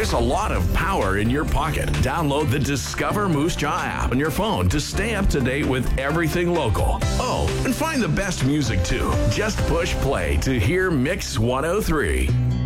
There's a lot of power in your pocket. Download the Discover Moose Jaw app on your phone to stay up to date with everything local. Oh, and find the best music too. Just push play to hear Mix 103.